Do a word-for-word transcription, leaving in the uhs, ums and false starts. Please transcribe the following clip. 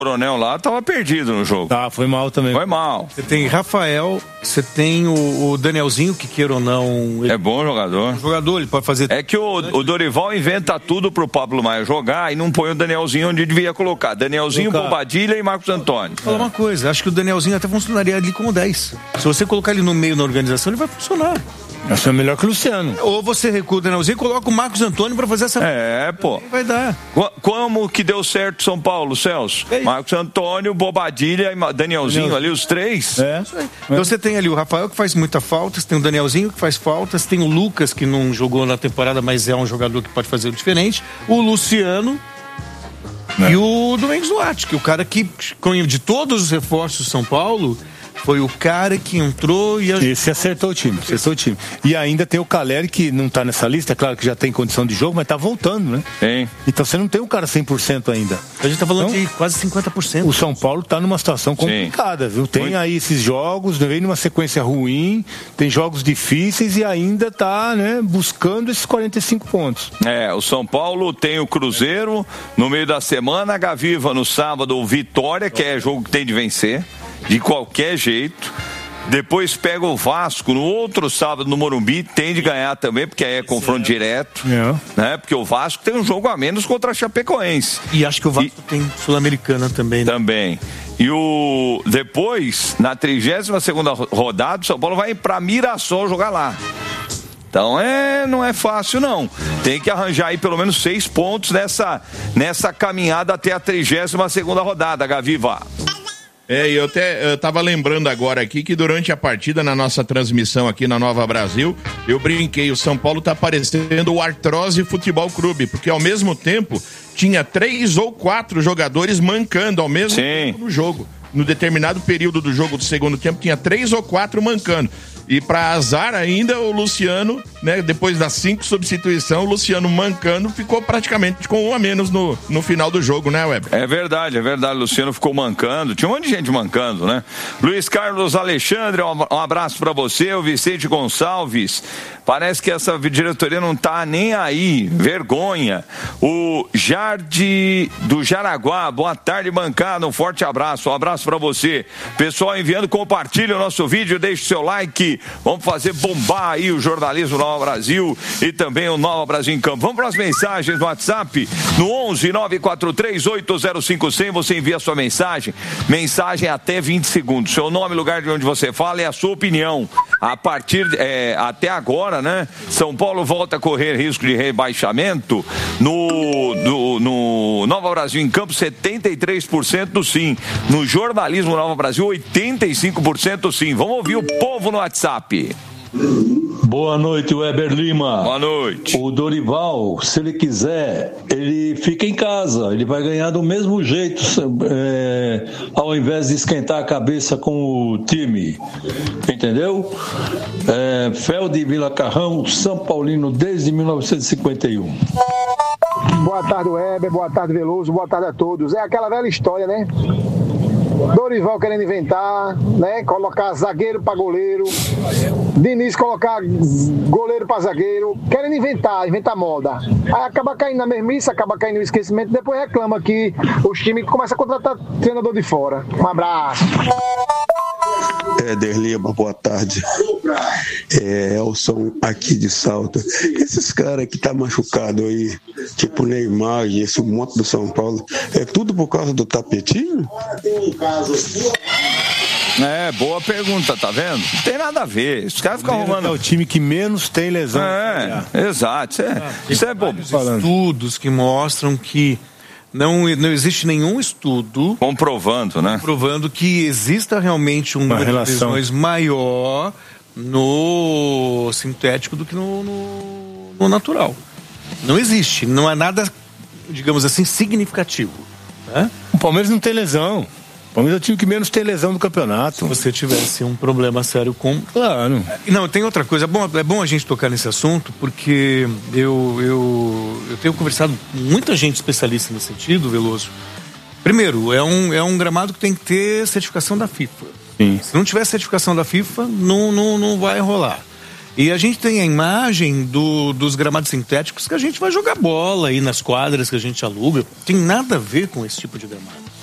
Coronel lá tava perdido no jogo. Tá, foi mal também. Foi mal. Você tem Rafael, você tem o, o Danielzinho, que queira ou não... Ele... É bom jogador. É um jogador, ele pode fazer... É que o, o Dorival inventa tudo pro Pablo Maia jogar e não põe o Danielzinho onde devia colocar. Danielzinho, colocar. Bobadilha e Marcos Antônio. Vou falar uma coisa, acho que o Danielzinho até funcionaria ali como dez. Se você colocar ele no meio na organização, ele vai funcionar. Acho que é melhor que o Luciano. Ou você recua o Danielzinho e coloca o Marcos Antônio pra fazer essa... É, pô. Vai dar. Como que deu certo São Paulo, Celso? É Marcos Antônio, Bobadilha e Danielzinho, Danielzinho ali, os três. É. Isso aí. Então você tem ali o Rafael, que faz muita falta, você tem o Danielzinho, que faz faltas, tem o Lucas, que não jogou na temporada, mas é um jogador que pode fazer o diferente, o Luciano... É. E o Domingos Duarte, que é o cara que, de todos os reforços do São Paulo, foi o cara que entrou e... Esse acertou o time, acertou o time. E ainda tem o Caleri, que não tá nessa lista, é claro que já tem condição de jogo, mas tá voltando, né? Tem. Então você não tem um cara cem por cento ainda. A gente tá falando então, de quase cinquenta por cento. O São Paulo tá numa situação complicada, Sim. viu? Tem Muito. aí esses jogos, vem numa sequência ruim, tem jogos difíceis e ainda tá, né, buscando esses quarenta e cinco pontos. É, o São Paulo tem o Cruzeiro no meio da semana, a Gaviva no sábado, o Vitória, que é jogo que tem de vencer. De qualquer jeito. Depois pega o Vasco no outro sábado no Morumbi, tem de ganhar também, porque aí é confronto direto, é. né? Porque o Vasco tem um jogo a menos contra a Chapecoense. E acho que o Vasco e... tem Sul-Americana também, né? Também. E o depois, na trigésima segunda rodada, o São Paulo vai para Mirassol jogar lá. Então é, não é fácil não. Tem que arranjar aí pelo menos seis pontos nessa, nessa caminhada até a trigésima segunda rodada, Gaviva. É, e eu até eu tava lembrando agora aqui que durante a partida, na nossa transmissão aqui na Nova Brasil, eu brinquei, o São Paulo tá parecendo o Artrose Futebol Clube, porque ao mesmo tempo tinha três ou quatro jogadores mancando ao mesmo Sim. tempo no jogo. No determinado período do jogo do segundo tempo, tinha três ou quatro mancando. E para azar ainda, o Luciano, né, depois das cinco substituições, o Luciano mancando ficou praticamente com um a menos no, no final do jogo, né, Weber? É verdade, é verdade. O Luciano ficou mancando. Tinha um monte de gente mancando, né? Luiz Carlos Alexandre, um abraço para você. O Vicente Gonçalves. Parece que essa diretoria não tá nem aí. Vergonha. O Jardim do Jaraguá. Boa tarde, bancada. Um forte abraço. Um abraço para você. Pessoal enviando, compartilhe o nosso vídeo, deixe o seu like. Vamos fazer bombar aí o jornalismo Nova Brasil e também o Nova Brasil em Campo. Vamos para as mensagens no WhatsApp no onze nove quatro três oito zero cinco zero zero. Você envia a sua mensagem, mensagem até vinte segundos. Seu nome, lugar de onde você fala e a sua opinião. A partir é, até agora, né? São Paulo volta a correr risco de rebaixamento. No, no, no Nova Brasil em Campo, setenta e três por cento do sim. No jornalismo Nova Brasil, oitenta e cinco por cento sim. Vamos ouvir o povo no WhatsApp. Boa noite, Weber Lima. Boa noite. O Dorival, se ele quiser, ele fica em casa, ele vai ganhar do mesmo jeito, é, ao invés de esquentar a cabeça com o time, entendeu? É, Felde Vila Carrão, São Paulino desde mil novecentos e cinquenta e um. Boa tarde, Weber, boa tarde, Veloso, boa tarde a todos. É aquela velha história, né? Dorival querendo inventar, né? Colocar zagueiro para goleiro, Diniz colocar goleiro para zagueiro, querendo inventar, inventar moda. Aí acaba caindo na mermice, acaba caindo no esquecimento, depois reclama que os times começam a contratar treinador de fora. Um abraço. Éder Lima, boa tarde. É Elson aqui de Salto. Esses caras que tá machucado aí, tipo Neymar e esse monte do São Paulo, é tudo por causa do tapetinho? É, boa pergunta, tá vendo? Não tem nada a ver. Os caras ficam arrumando. É o time que menos tem lesão. É, é. exato. Isso é, isso é bom. Estudos que mostram que Não, não existe nenhum estudo comprovando, né? comprovando que exista realmente um número de lesões maior no sintético do que no, no, no natural. Não existe, não é nada, digamos assim, significativo. Né? O Palmeiras não tem lesão. O Palmeiras é o time que menos tem lesão no campeonato. Se você tivesse um problema sério com... Claro. Não, tem outra coisa. É bom, é bom a gente tocar nesse assunto, porque eu, eu, eu tenho conversado com muita gente especialista nesse sentido, Veloso. Primeiro, é um, é um gramado que tem que ter certificação da FIFA. Sim. Se não tiver certificação da FIFA, não, não, não vai rolar. E a gente tem a imagem do, dos gramados sintéticos que a gente vai jogar bola aí nas quadras que a gente aluga. Tem nada a ver com esse tipo de gramado.